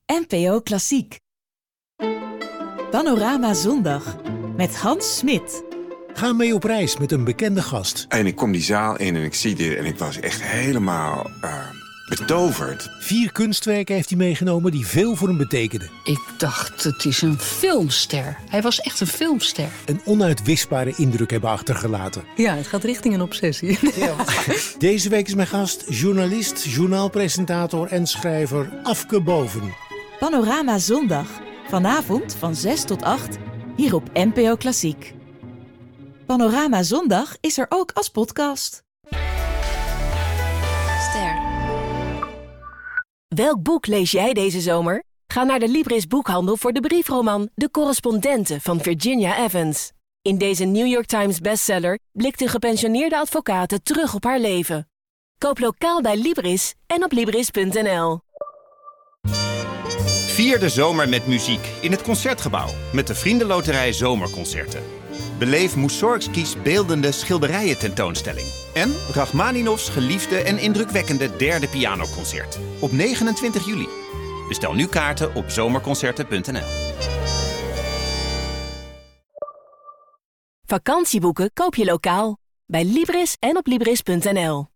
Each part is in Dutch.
NPO Klassiek. Panorama Zondag met Hans Smit. Ga mee op reis met een bekende gast. En ik kom die zaal in en ik zie dit en ik was echt helemaal betoverd. 4 kunstwerken heeft hij meegenomen die veel voor hem betekenden. Ik dacht, het is een filmster. Hij was echt een filmster. Een onuitwisbare indruk hebben achtergelaten. Ja, het gaat richting een obsessie. Ja. Deze week is mijn gast journalist, journaalpresentator en schrijver Afke Boven. Panorama Zondag. Vanavond van 6 tot 8 hier op NPO Klassiek. Panorama Zondag is er ook als podcast. Ster. Welk boek lees jij deze zomer? Ga naar de Libris boekhandel voor de briefroman De Correspondenten van Virginia Evans. In deze New York Times bestseller blikt een gepensioneerde advocate terug op haar leven. Koop lokaal bij Libris en op Libris.nl. Vier de zomer met muziek in het Concertgebouw met de Vriendenloterij Zomerconcerten. Beleef Mussorgskis beeldende schilderijen tentoonstelling. En Rachmaninovs geliefde en indrukwekkende derde pianoconcert. Op 29 juli. Bestel nu kaarten op zomerconcerten.nl. Vakantieboeken koop je lokaal. Bij Libris en op Libris.nl.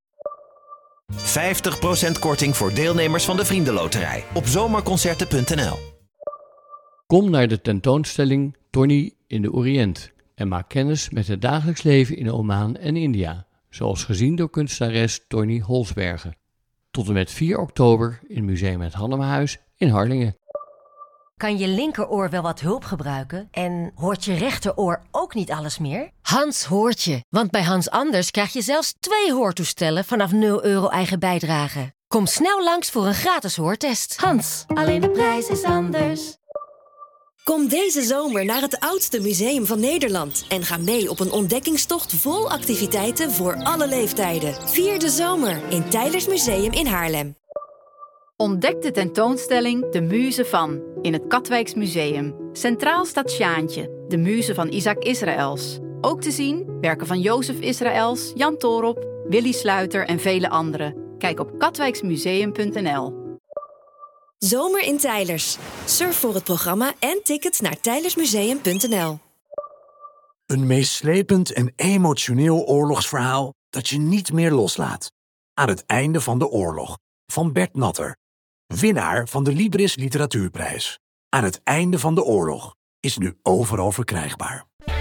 50% korting voor deelnemers van de Vriendenloterij op zomerconcerten.nl. Kom naar de tentoonstelling Tony in de Oriënt en maak kennis met het dagelijks leven in Oman en India, zoals gezien door kunstenares Tony Holsbergen. Tot en met 4 oktober in Museum Het Hannemehuis in Harlingen. Kan je linkeroor wel wat hulp gebruiken? En hoort je rechteroor ook niet alles meer? Hans hoort je, want bij Hans Anders krijg je zelfs 2 hoortoestellen vanaf €0 eigen bijdrage. Kom snel langs voor een gratis hoortest. Hans, alleen de prijs is anders. Kom deze zomer naar het oudste museum van Nederland en ga mee op een ontdekkingstocht vol activiteiten voor alle leeftijden. Vier de zomer in Teylers Museum in Haarlem. Ontdek de tentoonstelling De Muze van in het Katwijks Museum. Centraal staat Sjaantje, de muze van Isaac Israëls. Ook te zien werken van Jozef Israëls, Jan Toorop, Willy Sluiter en vele anderen. Kijk op katwijksmuseum.nl. Zomer in Teylers. Surf voor het programma en tickets naar teylersmuseum.nl. Een meeslepend en emotioneel oorlogsverhaal dat je niet meer loslaat. Aan het einde van de oorlog. Van Bert Natter. Winnaar van de Libris Literatuurprijs. Aan het einde van de oorlog is nu overal verkrijgbaar.